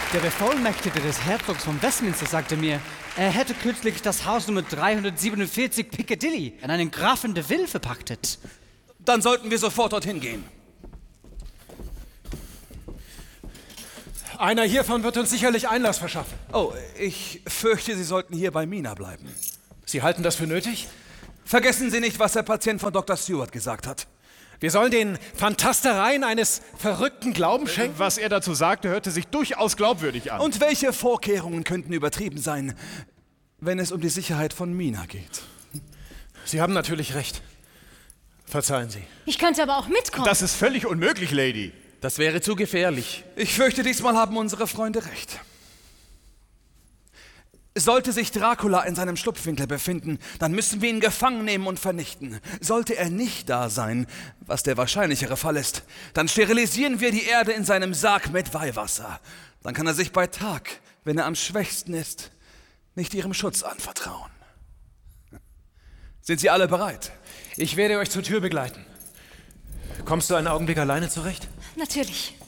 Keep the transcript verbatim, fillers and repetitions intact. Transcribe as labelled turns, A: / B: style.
A: Der Bevollmächtigte des Herzogs von Westminster sagte mir, er hätte kürzlich das Haus Nummer dreihundertsiebenundvierzig Piccadilly an einen Grafen de Ville verpachtet.
B: Dann sollten wir sofort dorthin gehen.
C: Einer hiervon wird uns sicherlich Einlass verschaffen.
B: Oh, ich fürchte, Sie sollten hier bei Mina bleiben.
C: Sie halten das für nötig?
B: Vergessen Sie nicht, was der Patient von Doktor Stewart gesagt hat.
C: Wir sollen den Fantastereien eines verrückten Glauben schenken?
D: Was er dazu sagte, hörte sich durchaus glaubwürdig an.
B: Und welche Vorkehrungen könnten übertrieben sein, wenn es um die Sicherheit von Mina geht?
C: Sie haben natürlich recht. Verzeihen Sie.
E: Ich könnte aber auch mitkommen.
D: Das ist völlig unmöglich, Lady.
F: Das wäre zu gefährlich.
B: Ich fürchte, diesmal haben unsere Freunde recht. Sollte sich Dracula in seinem Schlupfwinkel befinden, dann müssen wir ihn gefangen nehmen und vernichten. Sollte er nicht da sein, was der wahrscheinlichere Fall ist, dann sterilisieren wir die Erde in seinem Sarg mit Weihwasser. Dann kann er sich bei Tag, wenn er am schwächsten ist, nicht ihrem Schutz anvertrauen. Sind Sie alle bereit?
C: Ich werde euch zur Tür begleiten. Kommst du einen Augenblick alleine zurecht?
E: Natürlich.